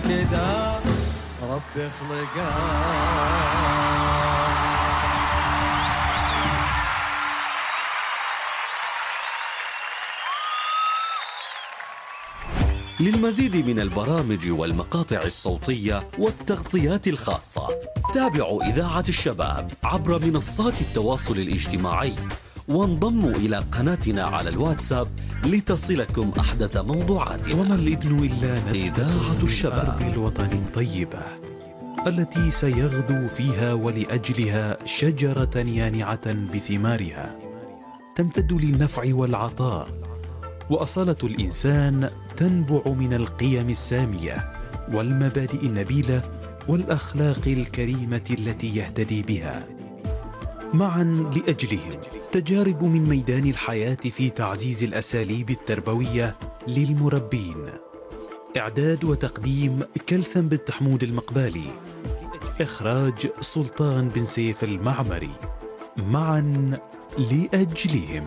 كذا ربي خلقها. للمزيد من البرامج والمقاطع الصوتية والتغطيات الخاصة تابعوا إذاعة الشباب عبر منصات التواصل الاجتماعي، وانضموا إلى قناتنا على الواتساب لتصلكم أحدث موضوعاتنا. وما الابن إلا إذاعة الشباب، أرض الوطن الطيبة التي سيغدو فيها ولأجلها شجرة يانعة بثمارها تمتد للنفع والعطاء، وأصالة الإنسان تنبع من القيم السامية والمبادئ النبيلة والأخلاق الكريمة التي يهتدي بها. معا لأجلهم تجارب من ميدان الحياة في تعزيز الأساليب التربوية للمربين. إعداد وتقديم كلثم بنت حمود المقبالي، إخراج سلطان بن سيف المعمري. معا لأجلهم.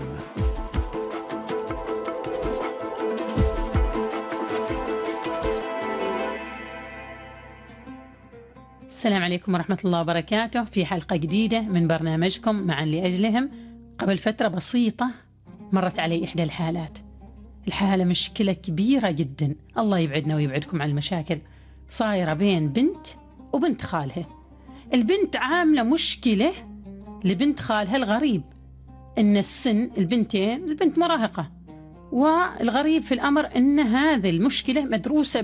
السلام عليكم ورحمة الله وبركاته، في حلقة جديدة من برنامجكم معا لأجلهم. قبل فترة بسيطة مرت علي إحدى الحالة مشكلة كبيرة جدا، الله يبعدنا ويبعدكم عن المشاكل، صايرة بين بنت وبنت خالها. البنت عاملة مشكلة لبنت خالها. الغريب إن السن البنتين، البنت مراهقة، والغريب في الأمر إن هذه المشكلة مدروسة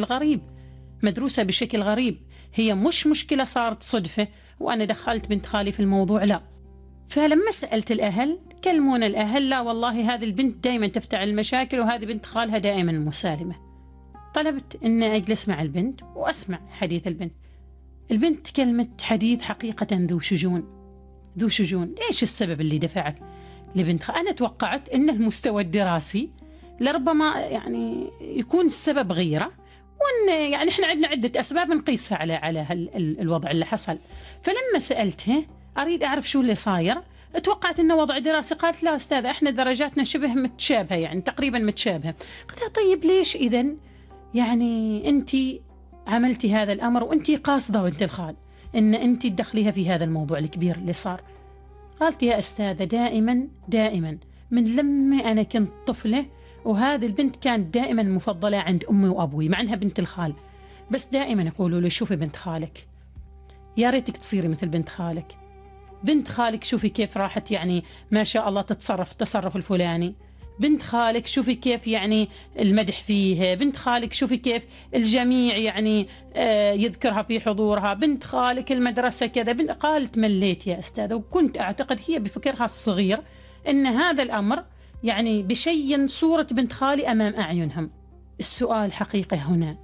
بشكل غريب. هي مش مشكلة صارت صدفة وأنا دخلت بنت خالي في الموضوع، لا. فلما سألت الأهل، كلمون الأهل، لا والله هذه البنت دائما تفتعل المشاكل وهذه بنت خالها دائما مسالمة. طلبت أن أجلس مع البنت وأسمع حديث البنت تكلمت حديث حقيقة ذو شجون. إيش السبب اللي دفعك لبنت أنا توقعت أن المستوى الدراسي لربما يعني يكون السبب غيره، وأن يعني إحنا عندنا عدة أسباب نقيسها على الوضع اللي حصل. فلما سألتها أريد أعرف شو اللي صاير، توقعت أنه وضع دراسي. قالت لا أستاذة، إحنا درجاتنا شبه متشابهة، يعني تقريبا متشابهة. قلت طيب ليش إذن يعني أنت عملتي هذا الأمر وأنت قاصدة وأنت الخال أن أنت تدخليها في هذا الموضوع الكبير اللي صار؟ قالت يا أستاذة دائما من لما أنا كنت طفلة، وهذه البنت كانت دائما مفضلة عند أمي وأبوي مع أنها بنت الخال، بس دائما يقولوا لي شوفي بنت خالك، يا ريتك تصيري مثل بنت خالك شوفي كيف راحت يعني ما شاء الله تتصرف التصرف الفلاني، بنت خالك شوفي كيف يعني المدح فيها، بنت خالك شوفي كيف الجميع يعني يذكرها في حضورها، بنت خالك المدرسة كذا. قالت مليت يا أستاذة، وكنت أعتقد هي بفكرها الصغير أن هذا الأمر يعني بشين صورة بنت خالي أمام أعينهم. السؤال حقيقة هنا،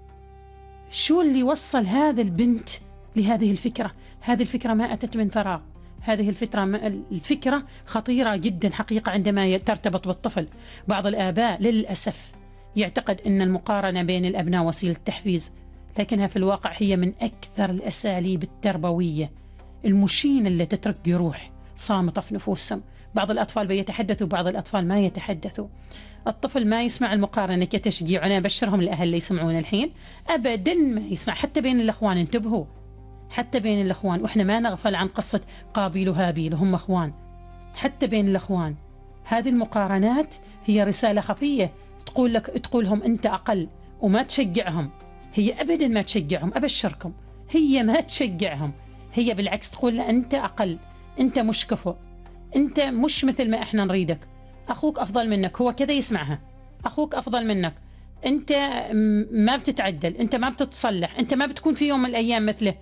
شو اللي وصل هذا البنت لهذه الفكرة؟ هذه الفكرة ما أتت من فراغ، هذه الفكرة خطيرة جدا حقيقة عندما ترتبط بالطفل. بعض الآباء للأسف يعتقد أن المقارنة بين الأبناء وسيلة تحفيز، لكنها في الواقع هي من أكثر الأساليب التربوية المشينة اللي تترك جروح صامتة في نفوسهم. بعض الأطفال بيتحدثوا، بعض الأطفال ما يتحدثوا. الطفل ما يسمع المقارنة كتشجيع، أنا أبشرهم الأهل اللي يسمعون الحين أبدا ما يسمع، حتى بين الأخوان. انتبهوا، حتى بين الأخوان، وإحنا ما نغفل عن قصة قابيل وهابيل، هم أخوان. حتى بين الأخوان هذه المقارنات هي رسالة خفية تقولهم أنت أقل، وما تشجعهم. هي أبدا ما تشجعهم، أبشركم، هي ما تشجعهم، هي بالعكس تقول له أنت أقل، أنت مش كفؤ، أنت مش مثل ما إحنا نريدك، أخوك أفضل منك. هو كذا يسمعها، أخوك أفضل منك، أنت ما بتتعدل، أنت ما بتتصلح، أنت ما بتكون في يوم من الأيام مثله.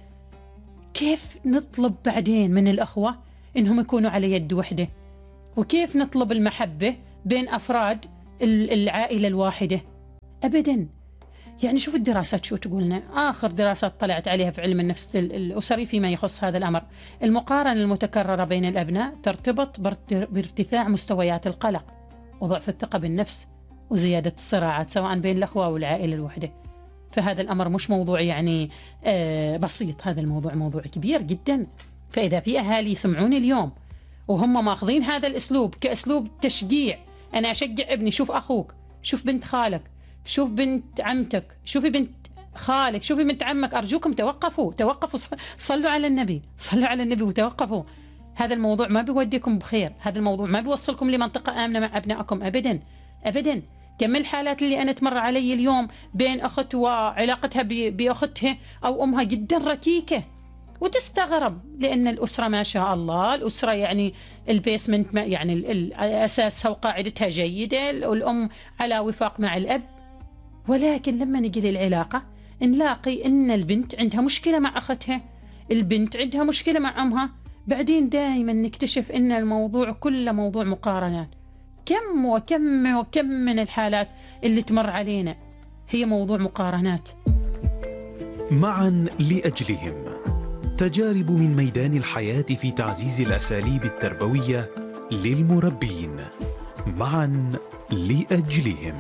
كيف نطلب بعدين من الأخوة إنهم يكونوا على يد وحدة؟ وكيف نطلب المحبة بين أفراد العائلة الواحدة؟ أبدا. يعني شوف الدراسات شو تقولنا، آخر دراسات طلعت عليها في علم النفس الأسري فيما يخص هذا الأمر، المقارنة المتكررة بين الأبناء ترتبط بارتفاع مستويات القلق وضعف الثقة بالنفس وزيادة الصراعات سواء بين الأخوة والعائلة الواحدة. فهذا الأمر مش موضوع يعني بسيط، هذا الموضوع موضوع كبير جدا. فإذا في أهالي يسمعون اليوم وهم ماخذين هذا الأسلوب كأسلوب تشجيع، أنا أشجع ابني، شوف أخوك، شوف بنت خالك، شوف بنت عمتك، شوفي بنت خالك، شوفي بنت عمك، أرجوكم توقفوا صلوا على النبي، صلوا على النبي وتوقفوا. هذا الموضوع ما بيوديكم بخير، هذا الموضوع ما بيوصلكم لمنطقة آمنة مع أبنائكم أبدا أبدا. كم الحالات اللي أنا تمر علي اليوم بين أخت وعلاقتها بأختها أو أمها جدا ركيكة، وتستغرب لأن الأسرة ما شاء الله، الأسرة يعني البيسمنت يعني أساسها وقاعدتها جيدة، الأم على وفاق مع الأب، ولكن لما نجي للعلاقة نلاقي إن البنت عندها مشكلة مع أختها، البنت عندها مشكلة مع أمها. بعدين دائما نكتشف إن الموضوع كله موضوع مقارنات. كم وكم وكم من الحالات اللي تمر علينا هي موضوع مقارنات. معا لأجلهم، تجارب من ميدان الحياة في تعزيز الأساليب التربوية للمربين. معا لأجلهم.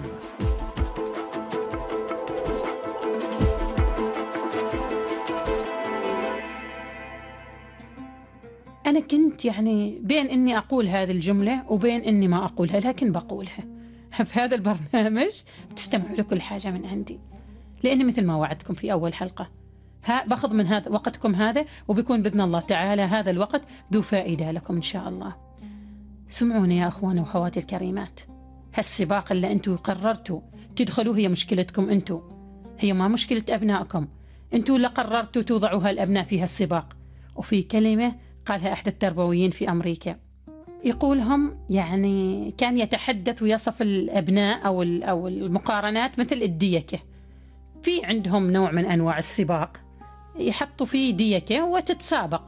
أنا كنت يعني بين إني أقول هذه الجملة وبين إني ما أقولها، لكن بقولها في هذا البرنامج. بتستمعوا لكل حاجة من عندي، لأني مثل ما وعدتكم في أول حلقة باخذ من هذا وقتكم هذا، وبيكون بإذن الله تعالى هذا الوقت ذو فائدة لكم إن شاء الله. سمعوني يا أخواني وأخواتي الكريمات، هالسباق اللي أنتوا قررتوا تدخلوا هي مشكلتكم أنتوا، هي ما مشكلة أبنائكم. أنتوا اللي قررتوا توضعوا هالأبناء في هالسباق. وفي كلمة قالها أحد التربويين في أمريكا، يقولهم يعني كان يتحدث ويصف الأبناء أو المقارنات مثل الديكة. في عندهم نوع من أنواع السباق يحطوا فيه ديكة وتتسابق،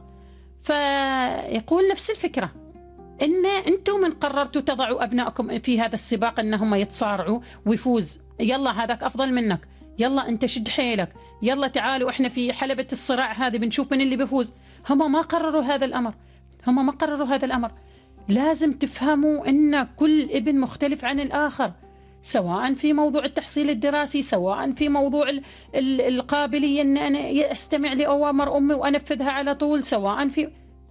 فيقول نفس الفكرة، إن أنتم من قررتوا تضعوا أبنائكم في هذا السباق أنهم يتصارعوا ويفوز، يلا هذاك أفضل منك، يلا أنت شد حيلك، يلا تعالوا إحنا في حلبة الصراع هذه بنشوف من اللي بيفوز. هم ما قرروا هذا الأمر، هم ما قرروا هذا الأمر. لازم تفهموا أن كل ابن مختلف عن الآخر، سواء في موضوع التحصيل الدراسي، سواء في موضوع القابلية أن أنا أستمع لأوامر أمي وأنفذها على طول، سواء في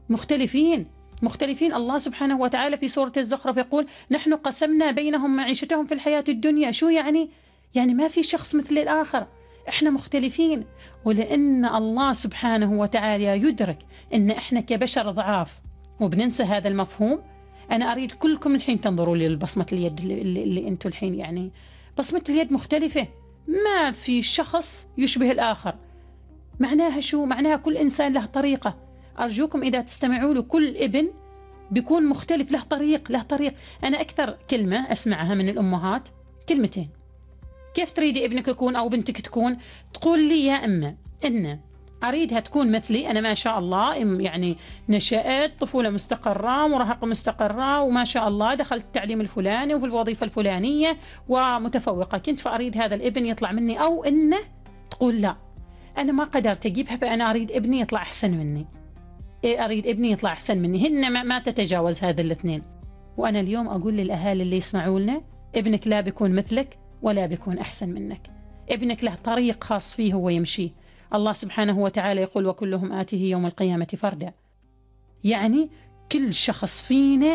مختلفين. الله سبحانه وتعالى في سورة الزخرف يقول نحن قسمنا بينهم معيشتهم في الحياة الدنيا. شو يعني ما في شخص مثل الآخر، احنا مختلفين. ولأن الله سبحانه وتعالى يدرك ان احنا كبشر ضعاف وبننسى هذا المفهوم، انا اريد كلكم الحين تنظروا لبصمة اليد اللي انتم الحين يعني بصمة اليد مختلفة، ما في شخص يشبه الآخر. معناها شو؟ معناها كل إنسان له طريقة. أرجوكم إذا تستمعوا له كل ابن بيكون مختلف، له طريق. أنا أكثر كلمة أسمعها من الأمهات كلمتين: كيف تريدي ابنك يكون أو بنتك تكون؟ تقول لي يا أمه إن أريدها تكون مثلي أنا، ما شاء الله يعني نشأت طفولة مستقرة، مراهقة مستقرة، وما شاء الله دخلت التعليم الفلاني وفي الوظيفة الفلانية ومتفوقة كنت، فأريد هذا الابن يطلع مني. أو إنه تقول لا أنا ما قدرت أجيبها، فأنا أريد ابني يطلع أحسن مني، أريد ابني يطلع أحسن مني. هن ما تتجاوز هذا الاثنين. وأنا اليوم أقول للأهالي اللي يسمعوا لنا، ابنك لا بيكون مثلك ولا بيكون أحسن منك، ابنك له طريق خاص فيه هو يمشي. الله سبحانه وتعالى يقول وكلهم آتيه يوم القيامة فردا، يعني كل شخص فينا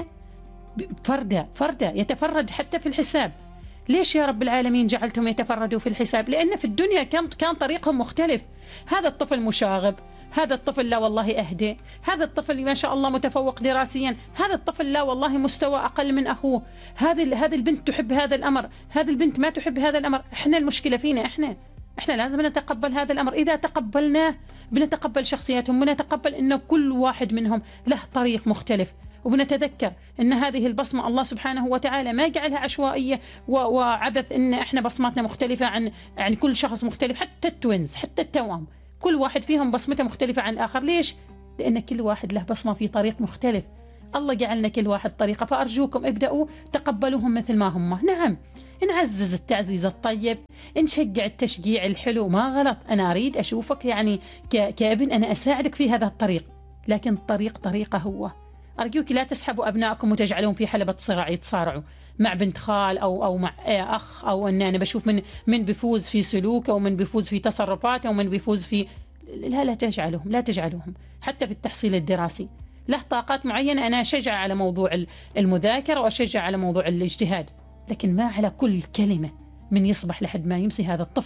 فردا يتفرد حتى في الحساب. ليش يا رب العالمين جعلتهم يتفردوا في الحساب؟ لأن في الدنيا كان طريقهم مختلف. هذا الطفل مشاغب، هذا الطفل لا والله أهدى، هذا الطفل ما شاء الله متفوق دراسيا، هذا الطفل لا والله مستوى أقل من أخوه، هذه البنت تحب هذا الأمر، هذه البنت ما تحب هذا الأمر. إحنا المشكلة فينا، إحنا لازم نتقبل هذا الأمر. إذا تقبلناه بنتقبل شخصياتهم، بنتقبل أن كل واحد منهم له طريق مختلف، وبنتذكر أن هذه البصمة الله سبحانه وتعالى ما جعلها عشوائية وعبث، أن إحنا بصماتنا مختلفة عن كل شخص مختلف، حتى التوينز، حتى التوام، كل واحد فيهم بصمته مختلفة عن الآخر. ليش؟ لأن كل واحد له بصمة في طريق مختلف. الله جعلنا كل واحد طريقة، فأرجوكم ابدأوا تقبلوهم مثل ما هم. نعم، نعزز التعزيز الطيب، نشجع التشجيع الحلو، ما غلط. أنا أريد أشوفك يعني كابن أنا أساعدك في هذا الطريق، لكن الطريق طريقة هو. أرجوك لا تسحبوا أبنائكم وتجعلون في حلبة صراع يتصارعوا مع بنت خال أو مع أخ، أو أن أنا بشوف من بيفوز في سلوكه ومن بيفوز في تصرفاته ومن بيفوز في لا تجعلوهم حتى في التحصيل الدراسي. له طاقات معينة، أنا أشجع على موضوع المذاكرة وأشجع على موضوع الاجتهاد، لكن ما على كل كلمة من يصبح لحد ما يمسي هذا الطفل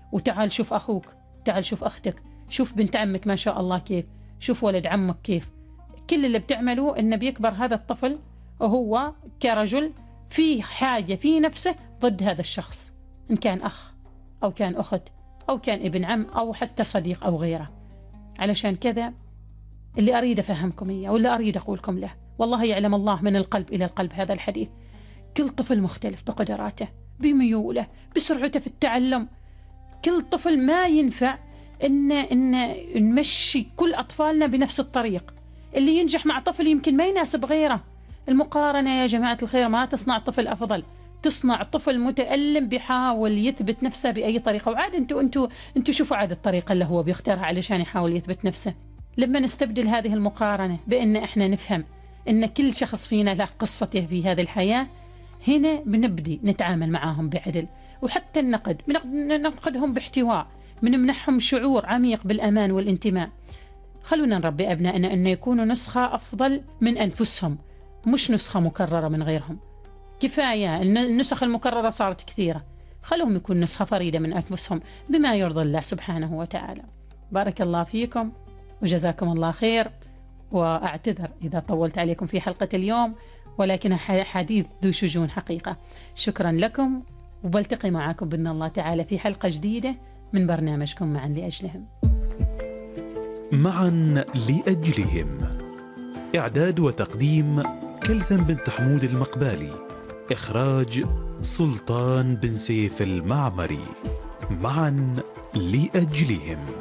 وتعال شوف أخوك، تعال شوف أختك، شوف بنت عمك ما شاء الله كيف، شوف ولد عمك كيف. كل اللي بتعملوه إنه بيكبر هذا الطفل وهو كرجل في حاجة في نفسه ضد هذا الشخص، إن كان أخ أو كان أخت أو كان ابن عم أو حتى صديق أو غيره. علشان كذا اللي أريد أفهمكم إياه واللي أريد أقولكم له، والله يعلم الله من القلب إلى القلب هذا الحديث. كل طفل مختلف بقدراته، بميوله، بسرعته في التعلم. كل طفل ما ينفع إن نمشي كل أطفالنا بنفس الطريق. اللي ينجح مع طفل يمكن ما يناسب غيره. المقارنة يا جماعة الخير ما تصنع طفل أفضل، تصنع طفل متألم بيحاول يثبت نفسه بأي طريقة. وعاد انتوا شوفوا عاد الطريقة اللي هو بيختارها علشان يحاول يثبت نفسه. لما نستبدل هذه المقارنة بأن احنا نفهم أن كل شخص فينا له قصته في هذه الحياة، هنا بنبدي نتعامل معاهم بعدل. وحتى النقد ننقدهم باحتواء، بنمنحهم شعور عميق بالأمان والانتماء. خلونا نربي أبنائنا أن يكونوا نسخة أفضل من أنفسهم، مش نسخة مكررة من غيرهم. كفاية النسخ المكررة صارت كثيرة، خلوهم يكون نسخة فريدة من أنفسهم بما يرضي الله سبحانه وتعالى. بارك الله فيكم وجزاكم الله خير. وأعتذر إذا طولت عليكم في حلقة اليوم، ولكن حديث ذو شجون حقيقة. شكرا لكم، وبلتقي معكم بإذن الله تعالى في حلقة جديدة من برنامجكم معا لأجلهم. معا لأجلهم، إعداد وتقديم كلثم بنت حمود المقبالي، إخراج سلطان بن سيف المعمري. معا لأجلهم.